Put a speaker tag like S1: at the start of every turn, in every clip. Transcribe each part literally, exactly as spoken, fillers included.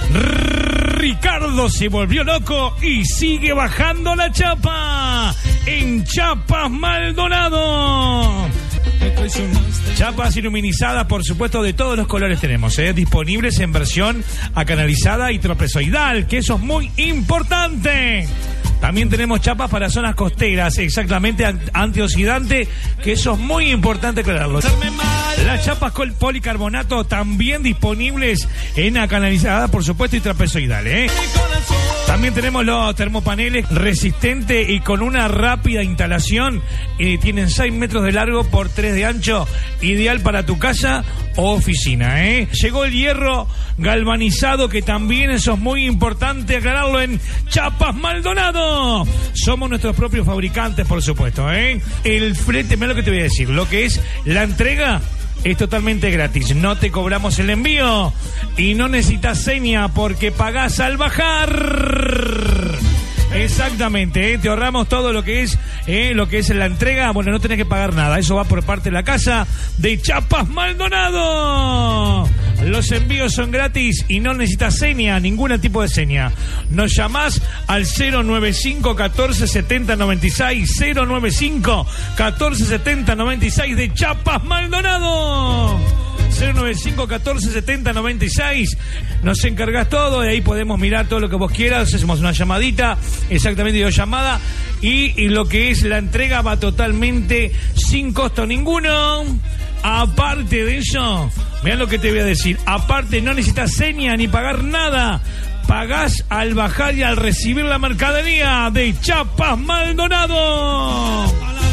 S1: Ricardo se volvió loco y sigue bajando la chapa en Chapas Maldonado. Chapas iluminizadas, por supuesto, de todos los colores tenemos, ¿eh? Disponibles en versión acanalizada y trapezoidal, que eso es muy importante. También tenemos chapas para zonas costeras, exactamente, antioxidante, que eso es muy importante aclararlo. Las chapas con policarbonato también disponibles en acanalizada, por supuesto, y trapezoidal, ¿eh? También tenemos los termopaneles resistentes y con una rápida instalación. Eh, tienen seis metros de largo por tres de ancho, ideal para tu casa o oficina, ¿eh? Llegó el hierro galvanizado, que también eso es muy importante aclararlo, en Chapas Maldonado. Somos nuestros propios fabricantes, por supuesto, ¿eh? El flete, mira lo que te voy a decir, lo que es la entrega es totalmente gratis, no te cobramos el envío y no necesitas seña porque pagás al bajar. Exactamente, ¿eh? Te ahorramos todo lo que es eh, lo que es la entrega. Bueno, no tenés que pagar nada, eso va por parte de la casa de Chapas Maldonado. Los envíos son gratis y no necesitas seña, ningún tipo de seña. Nos llamás al cero noventa y cinco, catorce setenta, noventa y seis, cero noventa y cinco, catorce setenta, noventa y seis de Chapas Maldonado. cero noventa y cinco, catorce setenta, noventa y seis. Nos encargás todo, de ahí podemos mirar todo lo que vos quieras. Hacemos una llamadita, exactamente videollamada. Y, y lo que es la entrega va totalmente sin costo ninguno. Aparte de eso, mirá lo que te voy a decir. Aparte, no necesitas seña ni pagar nada. Pagás al bajar y al recibir la mercadería de Chapas Maldonado.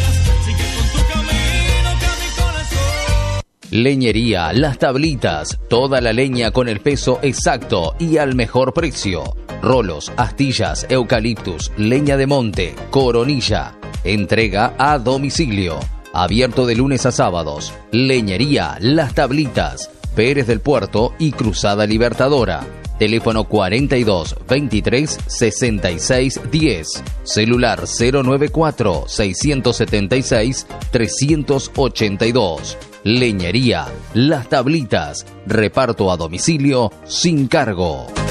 S2: Leñería Las Tablitas, toda la leña con el peso exacto y al mejor precio. Rolos, astillas, eucaliptus, leña de monte, coronilla. Entrega a domicilio. Abierto de lunes a sábados. Leñería Las Tablitas, Pérez del Puerto y Cruzada Libertadora. Teléfono cuarenta y dos, veintitrés, sesenta y seis, diez. Celular cero noventa y cuatro, seiscientos setenta y seis, trescientos ochenta y dos. Leñería Las Tablitas. Reparto a domicilio sin cargo.